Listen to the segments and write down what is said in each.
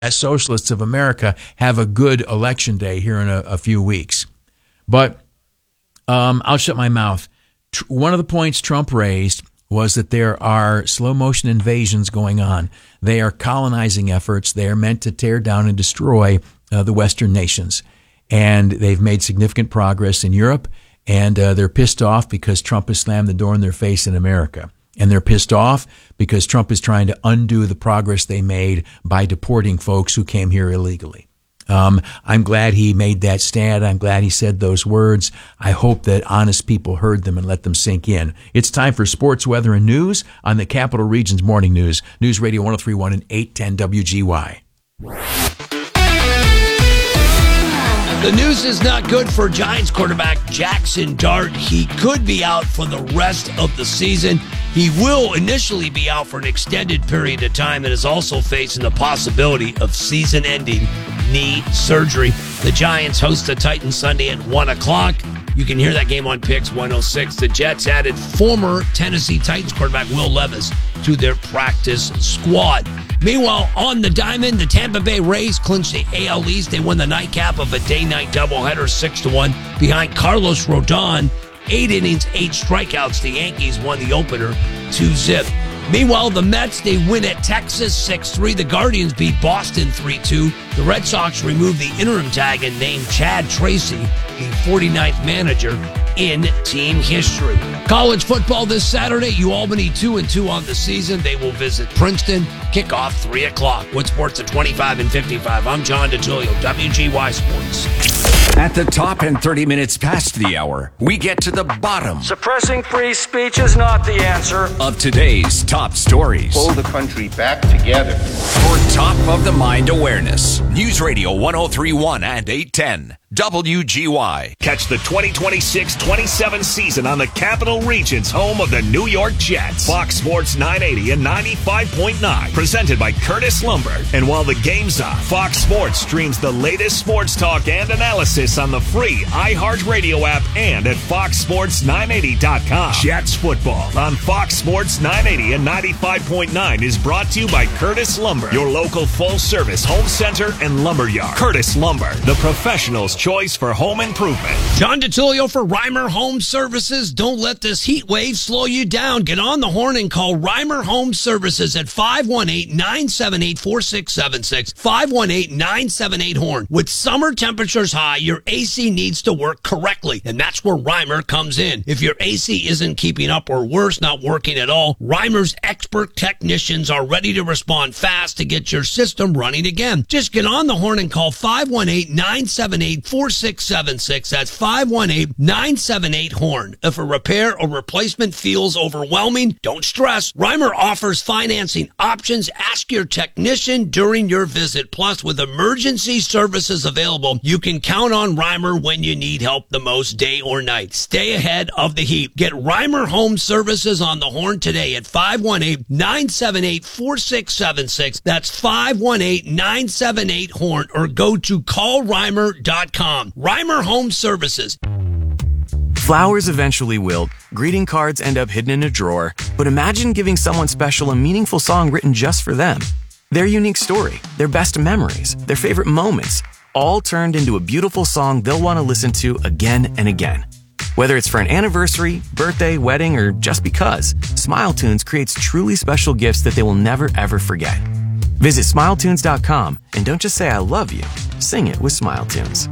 as socialists of America, have a good election day here in a few weeks. But I'll shut my mouth. One of the points Trump raised was that there are slow motion invasions going on. They are colonizing efforts. They are meant to tear down and destroy the Western nations. And they've made significant progress in Europe, and they're pissed off because Trump has slammed the door in their face in America. And they're pissed off because Trump is trying to undo the progress they made by deporting folks who came here illegally. I'm glad he made that stand. I'm glad he said those words. I hope that honest people heard them and let them sink in. It's time for sports, weather, and news on the Capital Region's Morning News. News Radio 103.1 and 810 WGY. The news is not good for Giants quarterback Jackson Dart. He could be out for the rest of the season. He will initially be out for an extended period of time and is also facing the possibility of season-ending knee surgery. The Giants host the Titans Sunday at 1 o'clock. You can hear that game on Picks 106. The Jets added former Tennessee Titans quarterback Will Levis to their practice squad. Meanwhile, on the diamond, the Tampa Bay Rays clinched the AL East. They won the nightcap of a day-night doubleheader 6-1 behind Carlos Rodon. 8 innings, 8 strikeouts. The Yankees won the opener 2-0. Meanwhile, the Mets, they win at Texas 6-3. The Guardians beat Boston 3-2. The Red Sox removed the interim tag and named Chad Tracy the 49th manager in team history. College football this Saturday, UAlbany 2-2 on the season. They will visit Princeton. Kickoff 3 o'clock. Wood Sports at 25 and 55. I'm John DeTulio, WGY Sports. At the top and 30 minutes past the hour, we get to the bottom. Suppressing free speech is not the answer. Of today's top stories. Pull the country back together. For top of the mind awareness. News Radio 103.1 and 810. WGY. Catch the 2026-27 season on the Capital Region's home of the New York Jets. Fox Sports 980 and 95.9. Presented by Curtis Lumber. And while the game's on, Fox Sports streams the latest sports talk and analysis on the free iHeartRadio app and at foxsports980.com. Jets football on Fox Sports 980 and 95.9 is brought to you by Curtis Lumber, your local full-service home center and lumber yard. Curtis Lumber, the professional's choice for home improvement. John DeTulio for Reimer Home Services. Don't let this heat wave slow you down. Get on the horn and call Reimer Home Services at 518-978-4676. 518-978-HORN. With summer temperatures high, your AC needs to work correctly, and that's where Reimer comes in. If your AC isn't keeping up or worse, not working at all, Reimer's expert technicians are ready to respond fast to get your system running again. Just get on the horn and call 518-978-4676. That's 518-978-HORN. If a repair or replacement feels overwhelming, don't stress. Reimer offers financing options. Ask your technician during your visit. Plus, with emergency services available, you can count on Reimer when you need help the most, day or night. Stay ahead of the heat. Get Reimer Home Services on the horn today at 518-978-4676. That's 518-978-HORN, or go to callreimer.com. Reimer Home Services. Flowers eventually wilt, greeting cards end up hidden in a drawer, but imagine giving someone special a meaningful song written just for them. Their unique story, their best memories, their favorite moments, all turned into a beautiful song they'll want to listen to again and again. Whether it's for an anniversary, birthday, wedding, or just because, SmileTunes creates truly special gifts that they will never ever forget. Visit SmileTunes.com and don't just say I love you, sing it with SmileTunes.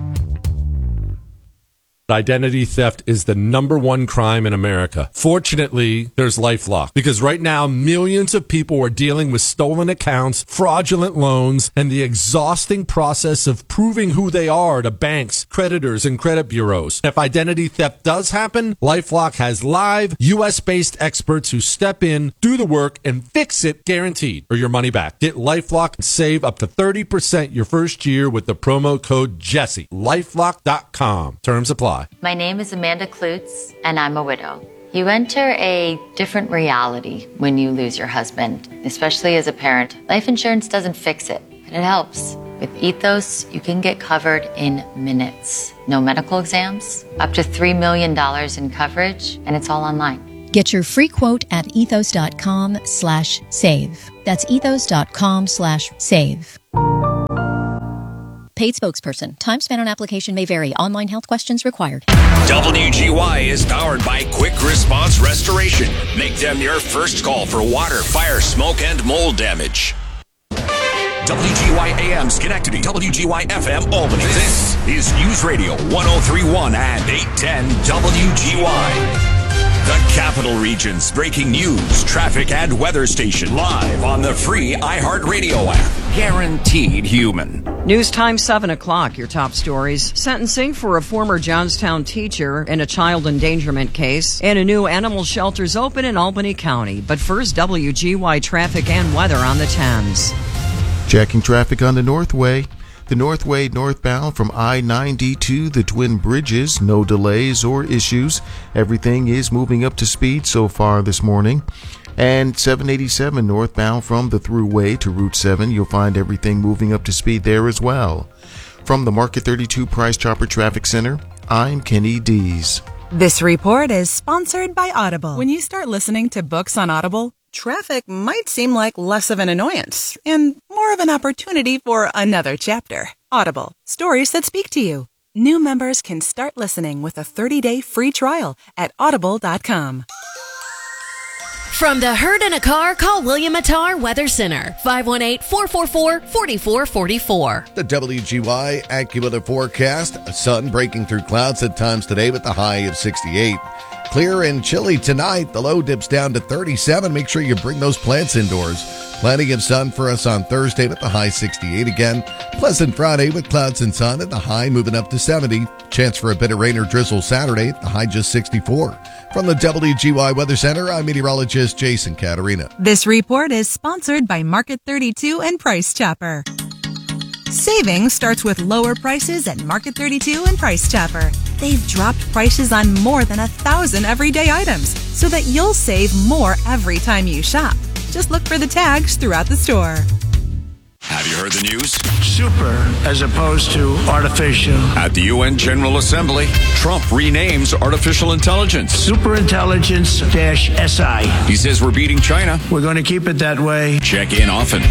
Identity theft is the #1 crime in America. Fortunately, there's LifeLock, because right now millions of people are dealing with stolen accounts, fraudulent loans, and the exhausting process of proving who they are to banks, creditors, and credit bureaus. If identity theft does happen, LifeLock has live, US-based experts who step in, do the work, and fix it guaranteed, or your money back. Get LifeLock and save up to 30% your first year with the promo code Jesse. LifeLock.com. Terms apply. My name is Amanda Klutz, and I'm a widow. You enter a different reality when you lose your husband, especially as a parent. Life insurance doesn't fix it, but it helps. With Ethos, you can get covered in minutes. No medical exams, up to $3 million in coverage, and it's all online. Get your free quote at ethos.com/save. That's ethos.com/save. Paid spokesperson. Time spent on application may vary. Online health questions required. WGY is powered by Quick Response Restoration. Make them your first call for water, fire, smoke, and mold damage. WGY AM Schenectady, WGY FM Albany. This is News Radio 1031 and 810 WGY. The Capital Region's breaking news, traffic, and weather station live on the free iHeartRadio app. Guaranteed human. News time 7 o'clock. Your top stories. Sentencing for a former Johnstown teacher in a child endangerment case. And a new animal shelter's open in Albany County. But first, WGY traffic and weather on the Thames. Checking traffic on the Northway. The Northway northbound from I-90 to the Twin Bridges. No delays or issues. Everything is moving up to speed so far this morning. And 787 northbound from the Thruway to Route 7. You'll find everything moving up to speed there as well. From the Market 32 Price Chopper Traffic Center, I'm Kenny Dees. This report is sponsored by Audible. When you start listening to books on Audible, traffic might seem like less of an annoyance and more of an opportunity for another chapter. Audible, stories that speak to you. New members can start listening with a 30-day free trial at audible.com. From the herd in a car, call William Attar Weather Center, 518-444-4444. The WGY AccuWeather forecast, sun breaking through clouds at times today with a high of 68. Clear and chilly tonight. The low dips down to 37. Make sure you bring those plants indoors. Plenty of sun for us on Thursday with the high 68 again. Pleasant Friday with clouds and sun at the high moving up to 70. Chance for a bit of rain or drizzle Saturday at the high just 64. From the WGY Weather Center, I'm meteorologist Jason Caterina. This report is sponsored by Market 32 and Price Chopper. Saving starts with lower prices at Market 32 and Price Chopper. They've dropped prices on more than 1,000 everyday items so that you'll save more every time you shop. Just look for the tags throughout the store. Have you heard the news? Super as opposed to artificial. At the UN General Assembly, Trump renames artificial intelligence Superintelligence-SI. He says we're beating China. We're going to keep it that way. Check in often.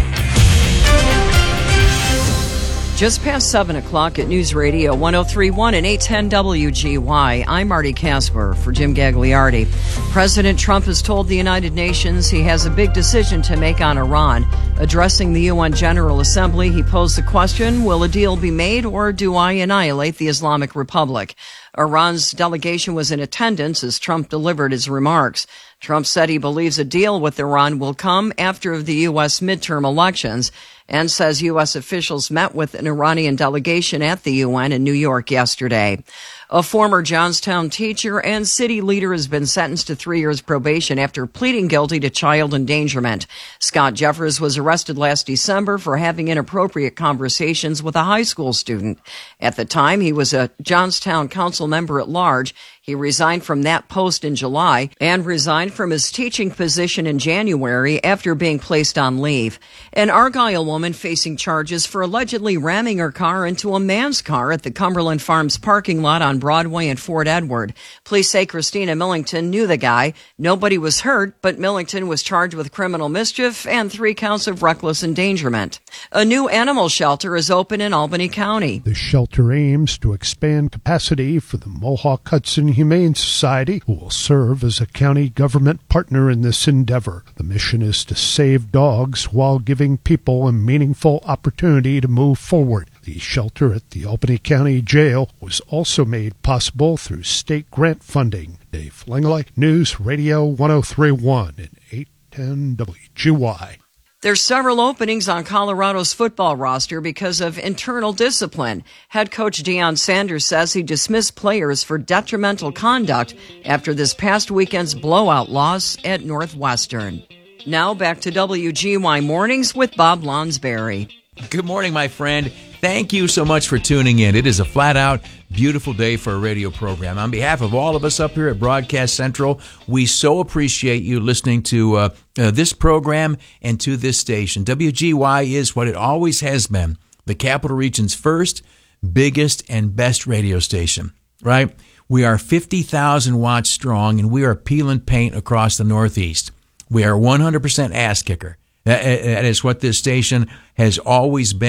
Just past 7 o'clock at News Radio 1031 and 810 WGY. I'm Marty Casper for Jim Gagliardi. President Trump has told the United Nations he has a big decision to make on Iran. Addressing the UN General Assembly, he posed the question, will a deal be made or do I annihilate the Islamic Republic? Iran's delegation was in attendance as Trump delivered his remarks. Trump said he believes a deal with Iran will come after the U.S. midterm elections and says U.S. officials met with an Iranian delegation at the UN in New York yesterday. A former Johnstown teacher and city leader has been sentenced to 3 years probation after pleading guilty to child endangerment. Scott Jeffers was arrested last December for having inappropriate conversations with a high school student. At the time, he was a Johnstown council member at large. He resigned from that post in July and resigned from his teaching position in January after being placed on leave. An Argyle woman facing charges for allegedly ramming her car into a man's car at the Cumberland Farms parking lot on Broadway and Fort Edward. Police say Christina Millington knew the guy. Nobody was hurt, but Millington was charged with criminal mischief and 3 counts of reckless endangerment. A new animal shelter is open in Albany County. The shelter aims to expand capacity for the Mohawk Hudson Humane Society, who will serve as a county government partner in this endeavor. The mission is to save dogs while giving people a meaningful opportunity to move forward. The shelter at the Albany County Jail was also made possible through state grant funding. Dave Langley, News Radio 1031 and 810 WGY. There's several openings on Colorado's football roster because of internal discipline. Head coach Deion Sanders says he dismissed players for detrimental conduct after this past weekend's blowout loss at Northwestern. Now back to WGY Mornings with Bob Lonsberry. Good morning, my friend. Thank you so much for tuning in. It is a flat-out beautiful day for a radio program. On behalf of all of us up here at Broadcast Central, we so appreciate you listening to this program and to this station. WGY is what it always has been, the Capital Region's first, biggest, and best radio station, right? We are 50,000 watts strong, and we are peeling paint across the Northeast. We are 100% ass kicker. That is what this station has always been.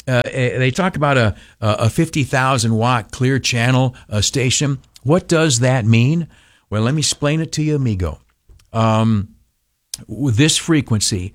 they talk about a 50,000 watt clear channel station. What does that mean? Well, let me explain it to you, amigo. With this frequency,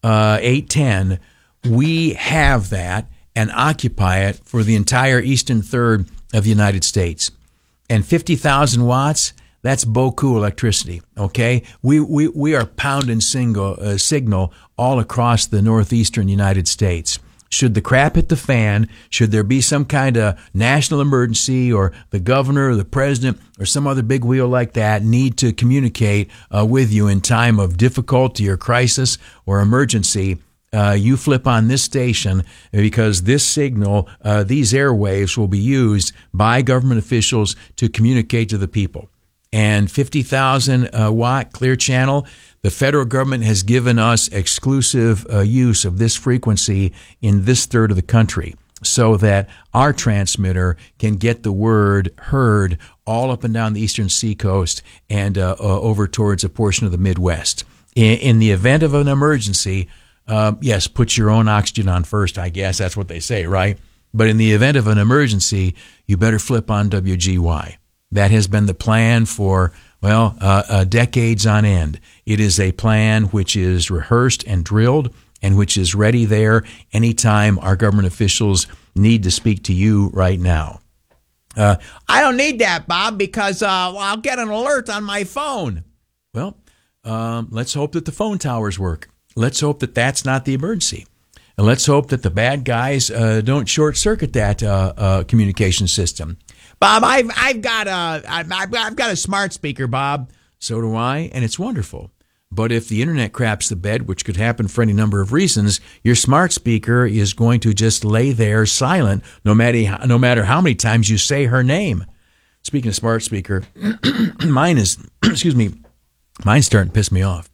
810, we have that and occupy it for the entire eastern third of the United States. And 50,000 watts, that's beaucoup electricity, okay? We are pounding signal all across the northeastern United States. Should the crap hit the fan, should there be some kind of national emergency, or the governor or the president or some other big wheel like that need to communicate with you in time of difficulty or crisis or emergency, you flip on this station, because this signal, these airwaves will be used by government officials to communicate to the people. And 50,000 watt clear channel, the federal government has given us exclusive use of this frequency in this third of the country, so that our transmitter can get the word heard all up and down the eastern seacoast and over towards a portion of the Midwest. In the event of an emergency, yes, put your own oxygen on first, I guess. That's what they say, right? But in the event of an emergency, you better flip on WGY. That has been the plan for, decades on end. It is a plan which is rehearsed and drilled, and which is ready there anytime our government officials need to speak to you right now. I don't need that, Bob, because I'll get an alert on my phone. Well, let's hope that the phone towers work. Let's hope that that's not the emergency. And let's hope that the bad guys don't short-circuit that communication system. Bob, I've got a smart speaker, Bob. So do I, and it's wonderful. But if the internet craps the bed, which could happen for any number of reasons, your smart speaker is going to just lay there silent, no matter how many times you say her name. Speaking of smart speaker, mine's starting to piss me off.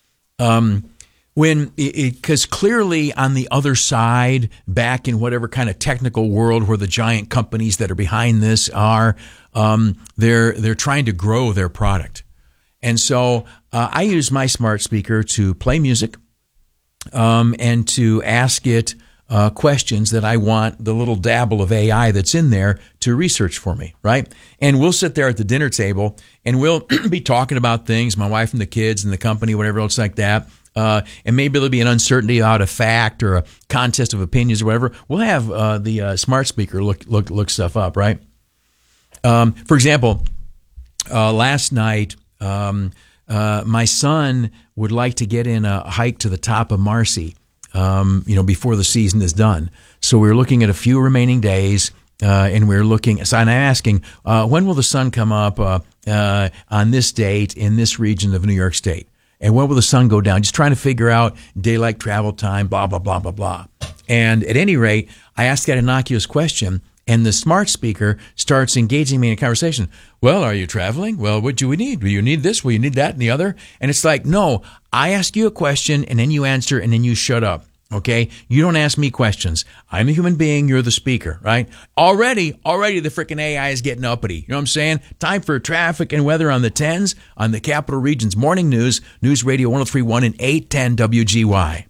Because clearly on the other side, back in whatever kind of technical world where the giant companies that are behind this are, they're trying to grow their product. And so I use my smart speaker to play music and to ask it questions that I want the little dabble of AI that's in there to research for me, right? And we'll sit there at the dinner table and we'll be talking about things, my wife and the kids and the company, whatever else like that. And maybe there'll be an uncertainty out of fact or a contest of opinions or whatever. We'll have the smart speaker look stuff up, right? For example, last night, my son would like to get in a hike to the top of Marcy, before the season is done. So we're looking at a few remaining days, and we're looking. So I'm asking, when will the sun come up on this date in this region of New York State? And when will the sun go down? Just trying to figure out daylight travel time, blah, blah, blah, blah, blah. And at any rate, I asked that innocuous question, and the smart speaker starts engaging me in a conversation. Well, are you traveling? Well, what do we need? Will you need this? Will you need that and the other? And it's like, no, I ask you a question, and then you answer, and then you shut up. Okay? You don't ask me questions. I'm a human being. You're the speaker, right? Already the freaking AI is getting uppity. You know what I'm saying? Time for traffic and weather on the 10s on the Capital Region's Morning News, News Radio 103.1 and 810 WGY.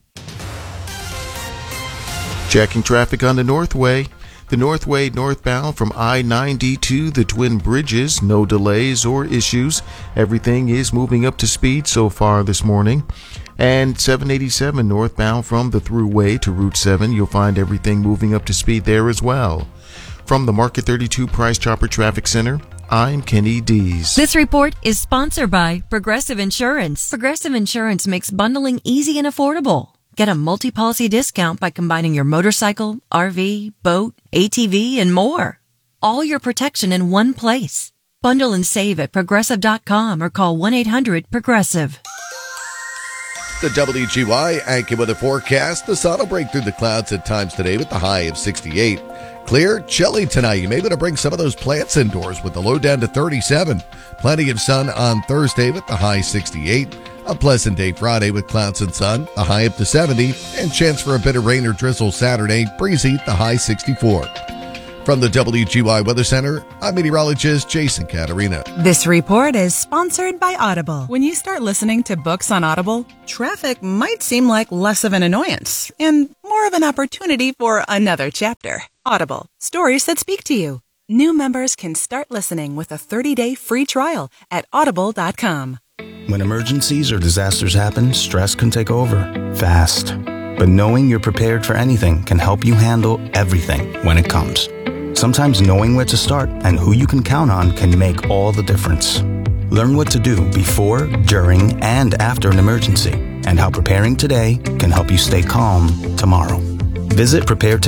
Checking traffic on the Northway. The Northway northbound from I-90 to the Twin Bridges. No delays or issues. Everything is moving up to speed so far this morning. And 787 northbound from the Thruway to Route 7. You'll find everything moving up to speed there as well. From the Market 32 Price Chopper Traffic Center, I'm Kenny Dees. This report is sponsored by Progressive Insurance. Progressive Insurance makes bundling easy and affordable. Get a multi-policy discount by combining your motorcycle, RV, boat, ATV, and more. All your protection in one place. Bundle and save at Progressive.com or call 1-800-PROGRESSIVE. The WGY AccuWeather forecast. The sun will break through the clouds at times today with the high of 68. Clear, chilly tonight. You may be able to bring some of those plants indoors with the low down to 37. Plenty of sun on Thursday with the high 68. A pleasant day Friday with clouds and sun, the high up to 70. And chance for a bit of rain or drizzle Saturday, breezy, the high 64. From the WGY Weather Center, I'm meteorologist Jason Caterina. This report is sponsored by Audible. When you start listening to books on Audible, traffic might seem like less of an annoyance and more of an opportunity for another chapter. Audible, stories that speak to you. New members can start listening with a 30-day free trial at audible.com. When emergencies or disasters happen, stress can take over fast. But knowing you're prepared for anything can help you handle everything when it comes. Sometimes knowing where to start and who you can count on can make all the difference. Learn what to do before, during, and after an emergency, and how preparing today can help you stay calm tomorrow. Visit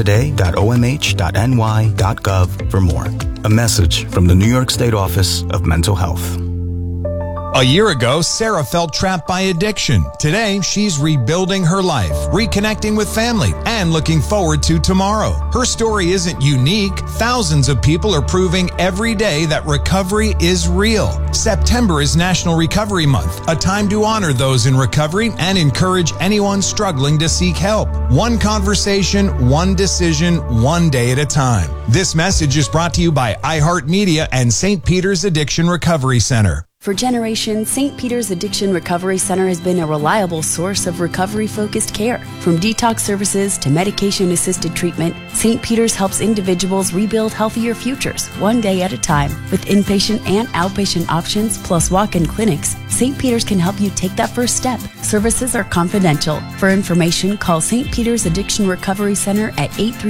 preparetoday.omh.ny.gov for more. A message from the New York State Office of Mental Health. A year ago, Sarah felt trapped by addiction. Today, she's rebuilding her life, reconnecting with family, and looking forward to tomorrow. Her story isn't unique. Thousands of people are proving every day that recovery is real. September is National Recovery Month, a time to honor those in recovery and encourage anyone struggling to seek help. One conversation, one decision, one day at a time. This message is brought to you by iHeartMedia and St. Peter's Addiction Recovery Center. For generations, St. Peter's Addiction Recovery Center has been a reliable source of recovery-focused care. From detox services to medication-assisted treatment, St. Peter's helps individuals rebuild healthier futures, one day at a time. With inpatient and outpatient options, plus walk-in clinics, St. Peter's can help you take that first step. Services are confidential. For information, call St. Peter's Addiction Recovery Center at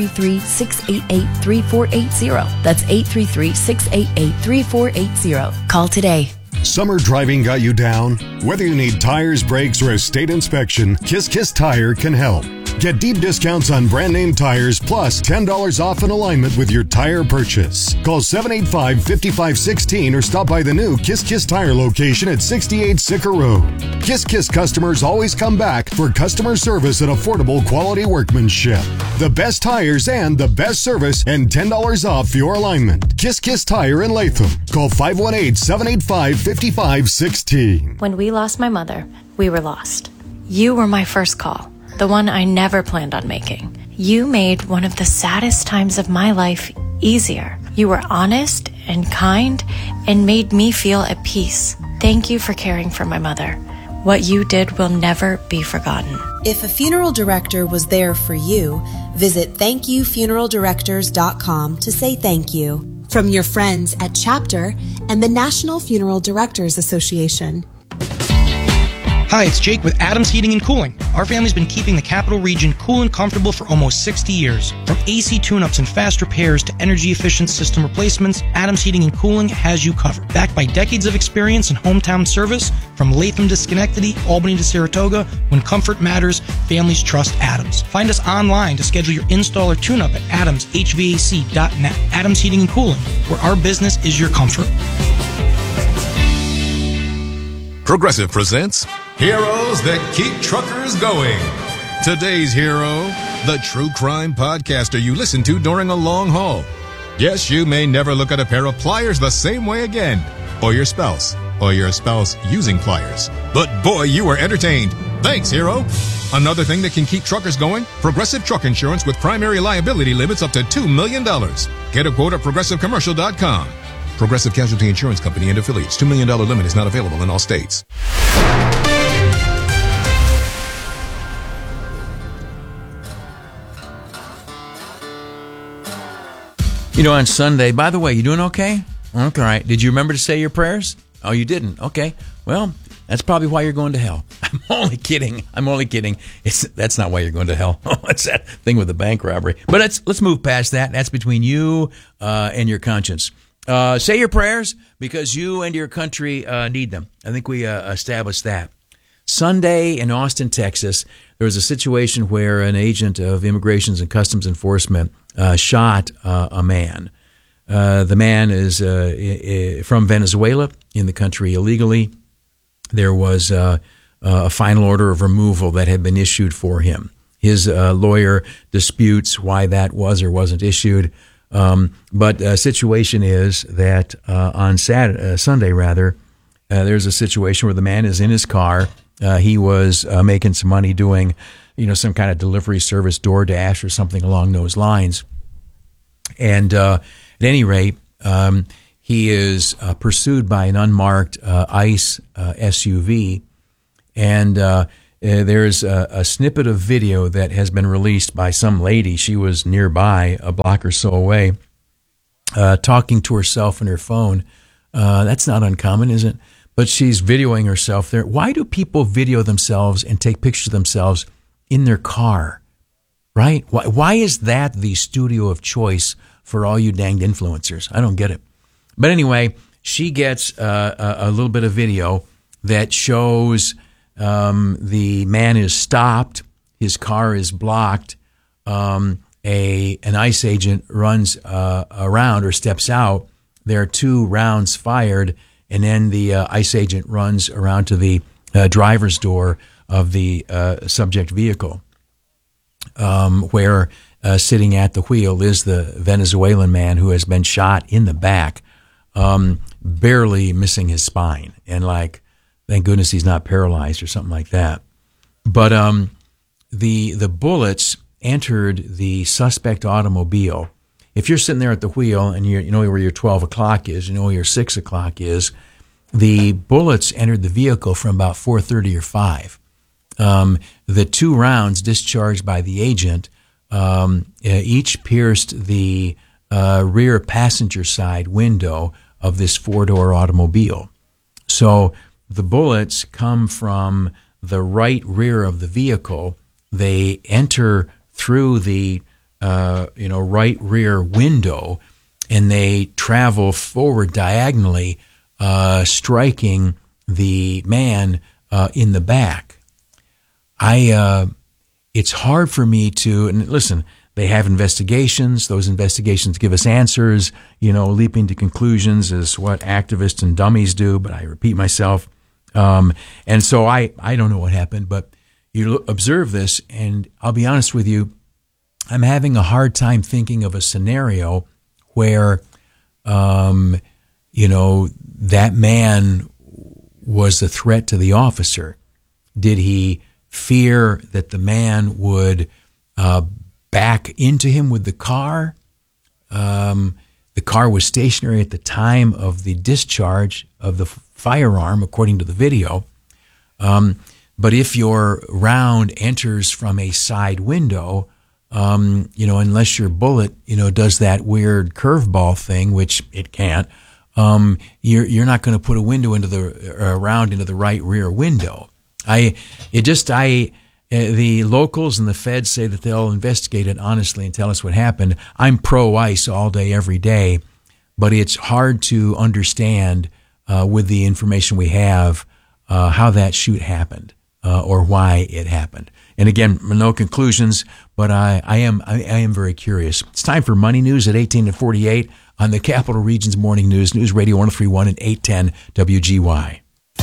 833-688-3480. That's 833-688-3480. Call today. Summer driving got you down? Whether you need tires, brakes, or a state inspection, Kiss Kiss Tire can help. Get deep discounts on brand name tires plus $10 off an alignment with your tire purchase. Call 785-5516 or stop by the new Kiss Kiss Tire location at 68 Sicker Road. Kiss Kiss customers always come back for customer service and affordable quality workmanship. The best tires and the best service and $10 off your alignment. Kiss Kiss Tire in Latham. Call 518-785-5516. When we lost my mother, we were lost. You were my first call. The one I never planned on making. You made one of the saddest times of my life easier. You were honest and kind and made me feel at peace. Thank you for caring for my mother. What you did will never be forgotten. If a funeral director was there for you, visit thankyoufuneraldirectors.com to say thank you. From your friends at Chapter and the National Funeral Directors Association. Hi, it's Jake with Adams Heating and Cooling. Our family's been keeping the Capital Region cool and comfortable for almost 60 years. From AC tune-ups and fast repairs to energy-efficient system replacements, Adams Heating and Cooling has you covered. Backed by decades of experience in hometown service, from Latham to Schenectady, Albany to Saratoga, when comfort matters, families trust Adams. Find us online to schedule your install or tune-up at adamshvac.net. Adams Heating and Cooling, where our business is your comfort. Progressive presents Heroes That Keep Truckers Going. Today's hero, the true crime podcaster you listen to during a long haul. Yes, you may never look at a pair of pliers the same way again, or your spouse using pliers. But boy, you were entertained. Thanks, hero. Another thing that can keep truckers going, Progressive Truck Insurance with primary liability limits up to $2 million. Get a quote at progressivecommercial.com. Progressive Casualty Insurance Company and affiliates. $2 million limit is not available in all states. You know, on Sunday, by the way, you doing okay? Okay, all right. Did you remember to say your prayers? Oh, you didn't? Okay. Well, that's probably why you're going to hell. I'm only kidding. That's not why you're going to hell. It's that thing with the bank robbery. But let's move past that. That's between you and your conscience. Say your prayers because you and your country need them. I think we established that. Sunday in Austin, Texas, there was a situation where an agent of Immigrations and Customs Enforcement shot a man. The man is from Venezuela, in the country illegally. There was a final order of removal that had been issued for him. His lawyer disputes why that was or wasn't issued. But the situation is that on Sunday, there's a situation where the man is in his car. He was making some money doing, some kind of delivery service, DoorDash or something along those lines. And at any rate, he is pursued by an unmarked ICE SUV. And there's a snippet of video that has been released by some lady. She was nearby, a block or so away, talking to herself in her phone. That's not uncommon, is it? But she's videoing herself there. Why do people video themselves and take pictures of themselves in their car? Right? Why is that the studio of choice for all you danged influencers? I don't get it. But anyway, she gets a little bit of video that shows the man is stopped, his car is blocked, an ICE agent runs around or steps out. There are 2 rounds fired, and then the ICE agent runs around to the driver's door of the subject vehicle, where sitting at the wheel is the Venezuelan man who has been shot in the back, barely missing his spine. And thank goodness he's not paralyzed or something like that. But the bullets entered the suspect automobile. If you're sitting there at the wheel and you know where your 12 o'clock is, you know where your 6 o'clock is, the bullets entered the vehicle from about 4:30 or 5. The 2 rounds discharged by the agent each pierced the rear passenger side window of this 4-door automobile. So the bullets come from the right rear of the vehicle. They enter through the right rear window, and they travel forward diagonally, striking the man in the back. It's hard for me to, and listen, they have investigations. Those investigations give us answers, leaping to conclusions is what activists and dummies do, but I repeat myself. And so I don't know what happened, but you observe this, and I'll be honest with you, I'm having a hard time thinking of a scenario where, that man was a threat to the officer. Did he fear that the man would back into him with the car? The car was stationary at the time of the discharge of the firearm, according to the video. But if your round enters from a side window, unless your bullet, does that weird curveball thing, which it can't, you're not going to put a window round into the right rear window. The locals and the feds say that they'll investigate it honestly and tell us what happened. I'm pro-ICE all day, every day, but it's hard to understand with the information we have how that shoot happened or why it happened. And again, no conclusions, but I am very curious. It's time for Money News at 18:48 on the Capital Region's Morning News, News Radio 103.1 and 810 WGY.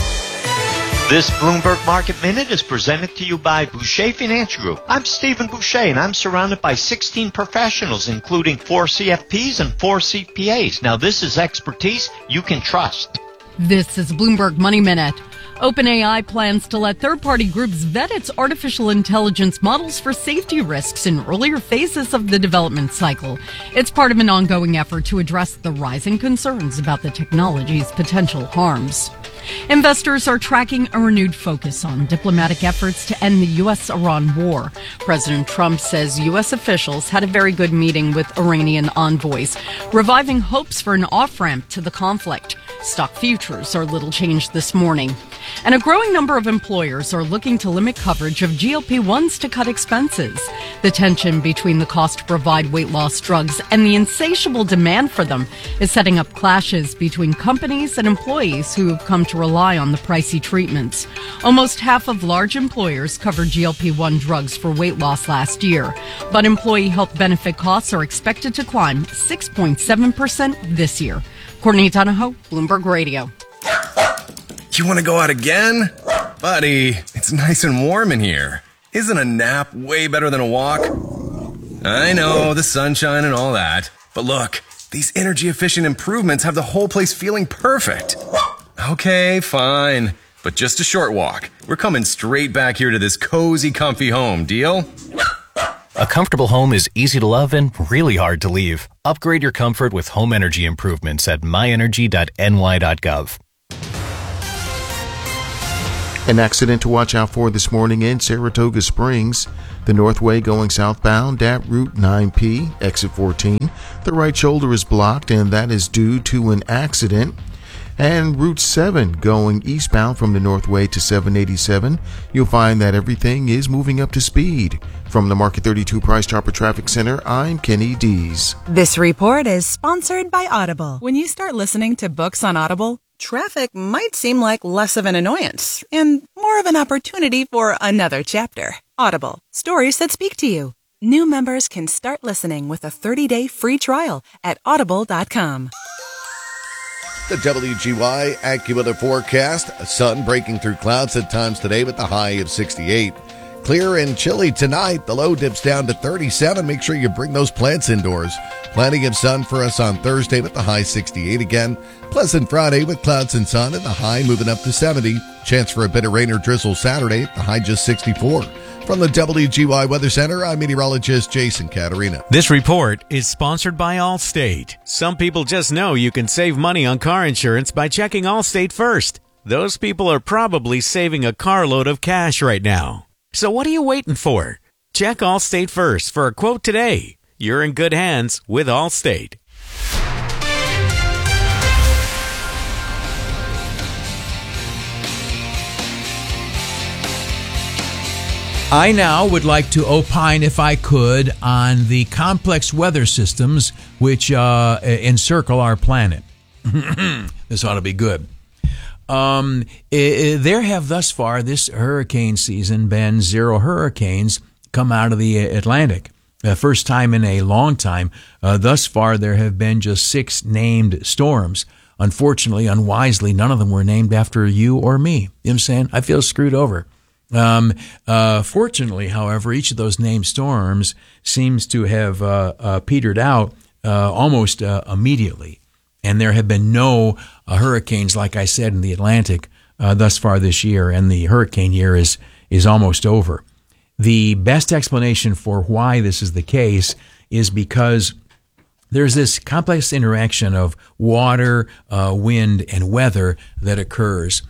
This Bloomberg Market Minute is presented to you by Boucher Financial Group. I'm Stephen Boucher, and I'm surrounded by 16 professionals, including 4 CFPs and 4 CPAs. Now, this is expertise you can trust. This is Bloomberg Money Minute. OpenAI plans to let third-party groups vet its artificial intelligence models for safety risks in earlier phases of the development cycle. It's part of an ongoing effort to address the rising concerns about the technology's potential harms. Investors are tracking a renewed focus on diplomatic efforts to end the U.S.-Iran war. President Trump says U.S. officials had a very good meeting with Iranian envoys, reviving hopes for an off-ramp to the conflict. Stock futures are little changed this morning. And a growing number of employers are looking to limit coverage of GLP-1s to cut expenses. The tension between the cost to provide weight loss drugs and the insatiable demand for them is setting up clashes between companies and employees who have come to rely on the pricey treatments. Almost half of large employers covered GLP-1 drugs for weight loss last year, but employee health benefit costs are expected to climb 6.7% this year. Courtney Donahoe, Bloomberg Radio. You want to go out again? Buddy, it's nice and warm in here. Isn't a nap way better than a walk? I know, the sunshine and all that. But look, these energy-efficient improvements have the whole place feeling perfect. Okay, fine. But just a short walk. We're coming straight back here to this cozy, comfy home. Deal? A comfortable home is easy to love and really hard to leave. Upgrade your comfort with home energy improvements at myenergy.ny.gov. An accident to watch out for this morning in Saratoga Springs. The Northway going southbound at Route 9P, exit 14. The right shoulder is blocked, and that is due to an accident. And Route 7 going eastbound from the Northway to 787. You'll find that everything is moving up to speed. From the Market 32 Price Chopper Traffic Center, I'm Kenny Dees. This report is sponsored by Audible. When you start listening to books on Audible, traffic might seem like less of an annoyance and more of an opportunity for another chapter. Audible, stories that speak to you. New members can start listening with a 30-day free trial at audible.com. The WGY AccuWeather forecast. Sun breaking through clouds at times today with the high of 68. Clear and chilly tonight. The low dips down to 37. Make sure you bring those plants indoors. Plenty of sun for us on Thursday with the high 68 again. Pleasant Friday with clouds and sun and the high moving up to 70. Chance for a bit of rain or drizzle Saturday. The high just 64. From the WGY Weather Center, I'm meteorologist Jason Caterina. This report is sponsored by Allstate. Some people just know you can save money on car insurance by checking Allstate first. Those people are probably saving a carload of cash right now. So what are you waiting for? Check Allstate first for a quote today. You're in good hands with Allstate. I now would like to opine, if I could, on the complex weather systems which encircle our planet. This ought to be good. There have thus far this hurricane season been 0 hurricanes come out of the Atlantic. First time in a long time. Thus far, there have been just 6 named storms. Unfortunately, unwisely, none of them were named after you or me. You know what I'm saying? I feel screwed over. Fortunately, however, each of those named storms seems to have petered out almost immediately. And there have been no hurricanes, like I said, in the Atlantic thus far this year, and the hurricane year is almost over. The best explanation for why this is the case is because there's this complex interaction of water, wind, and weather that occurs,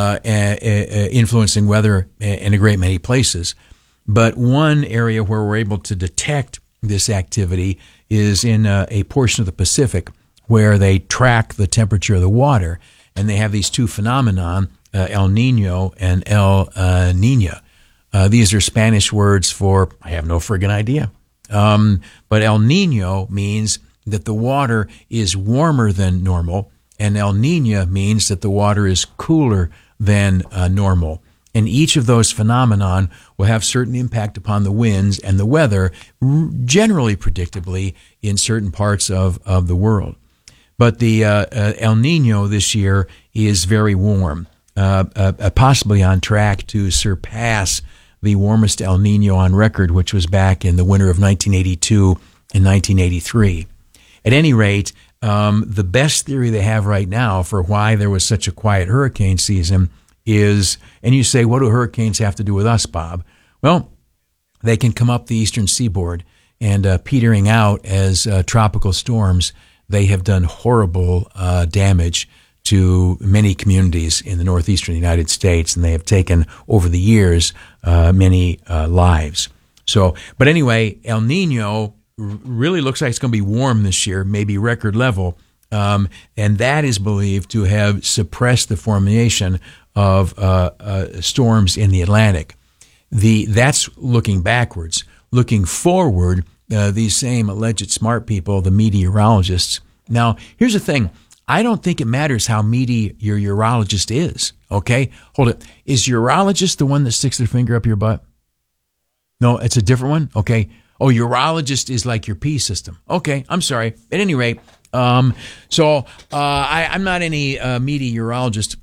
influencing weather in a great many places. But one area where we're able to detect this activity is in a portion of the Pacific where they track the temperature of the water, and they have these two phenomenon, El Nino and El Niña. These are Spanish words for, I have no friggin' idea. But El Nino means that the water is warmer than normal, and El Niña means that the water is cooler than normal. And each of those phenomenon will have certain impact upon the winds and the weather, generally predictably in certain parts of the world. But the El Nino this year is very warm, possibly on track to surpass the warmest El Nino on record, which was back in the winter of 1982 and 1983. At any rate, the best theory they have right now for why there was such a quiet hurricane season is, and you say, what do hurricanes have to do with us, Bob? Well, they can come up the eastern seaboard, and petering out as tropical storms, they have done horrible damage to many communities in the northeastern United States, and they have taken, over the years, many lives. So, but anyway, El Nino really looks like it's going to be warm this year, maybe record level, and that is believed to have suppressed the formation of storms in the Atlantic. That's looking backwards. Looking forward, these same alleged smart people, the meteorologists. Now, here's the thing. I don't think it matters how meaty your urologist is, okay? Hold it. Is urologist the one that sticks their finger up your butt? No, it's a different one? Okay. Oh, urologist is like your pee system. Okay, I'm sorry. At any rate, I'm not any meaty urologist,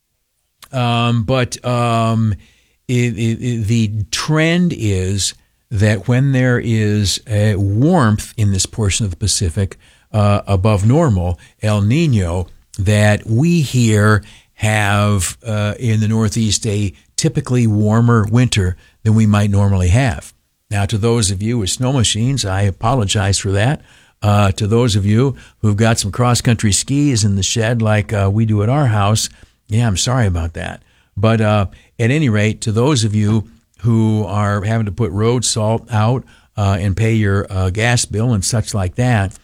but the trend is that when there is warmth in this portion of the Pacific above normal, El Nino, that we here have in the Northeast a typically warmer winter than we might normally have. Now, to those of you with snow machines, I apologize for that. To those of you who've got some cross-country skis in the shed like we do at our house, yeah, I'm sorry about that. But at any rate, to those of you who are having to put road salt out and pay your gas bill and such like that,